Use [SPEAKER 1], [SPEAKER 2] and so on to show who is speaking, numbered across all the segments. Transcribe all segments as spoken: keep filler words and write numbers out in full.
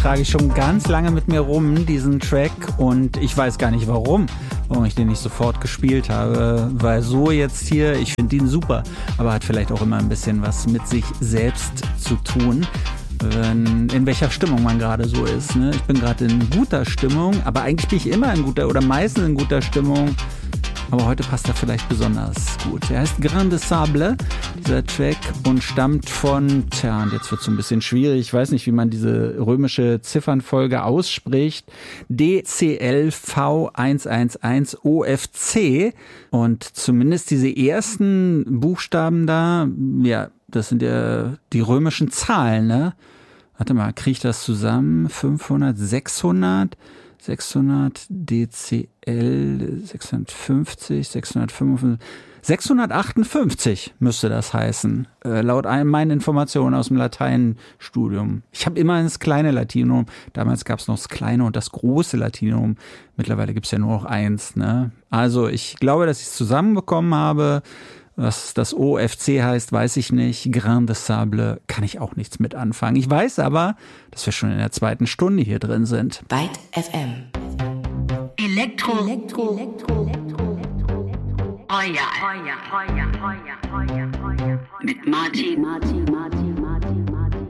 [SPEAKER 1] trage ich schon ganz lange mit mir rum, diesen Track, und ich weiß gar nicht warum, warum ich den nicht sofort gespielt habe, weil so jetzt hier, ich finde ihn super, aber hat vielleicht auch immer ein bisschen was mit sich selbst zu tun, wenn, in welcher Stimmung man gerade so ist. Ne? Ich bin gerade in guter Stimmung, aber eigentlich bin ich immer in guter oder meistens in guter Stimmung. Aber heute passt er vielleicht besonders gut. Er heißt Grain de Sable, dieser Track, und stammt von, tja, und jetzt wird es so ein bisschen schwierig, ich weiß nicht, wie man diese römische Ziffernfolge ausspricht, D C L V eins eins eins O F C. Und zumindest diese ersten Buchstaben da, ja, das sind ja die römischen Zahlen, ne? Warte mal, kriege ich das zusammen? fünfhundert, sechshundert? sechshundert D C L, sechshundertfünfzig, sechshundertfünfundfünfzig, sechshundertachtundfünfzig müsste das heißen, äh, laut einem meinen Informationen aus dem Lateinstudium. Ich habe immer das kleine Latinum, damals gab es noch das kleine und das große Latinum, mittlerweile gibt es ja nur noch eins. Ne? Also ich glaube, dass ich es zusammenbekommen habe. Was das O F C heißt, weiß ich nicht. Grain de Sable kann ich auch nichts mit anfangen. Ich weiß aber, dass wir schon in der zweiten Stunde hier drin sind.
[SPEAKER 2] Byte F M. Elektro. Elektro. Elektro. Oh ja. Oh ja. Oh ja. Oh ja. Oh ja. Oh ja. Mit Martin. Martin. Martin. Martin.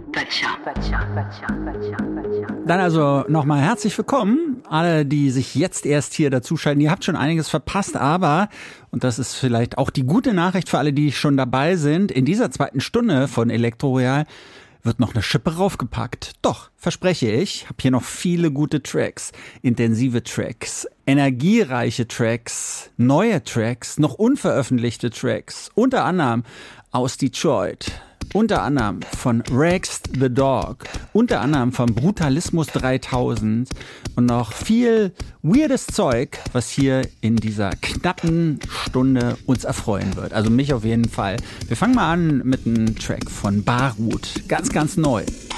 [SPEAKER 1] Dann also nochmal herzlich willkommen, alle, die sich jetzt erst hier dazuschalten. Ihr habt schon einiges verpasst, aber, und das ist vielleicht auch die gute Nachricht für alle, die schon dabei sind, in dieser zweiten Stunde von Elektro Royal wird noch eine Schippe raufgepackt. Doch, verspreche ich, habe hier noch viele gute Tracks, intensive Tracks, energiereiche Tracks, neue Tracks, noch unveröffentlichte Tracks, unter anderem aus Detroit. Unter anderem von Rex the Dog, unter anderem von Brutalismus dreitausend und noch viel weirdes Zeug, was hier in dieser knappen Stunde uns erfreuen wird. Also mich auf jeden Fall. Wir fangen mal an mit einem Track von Barut, ganz, ganz neu.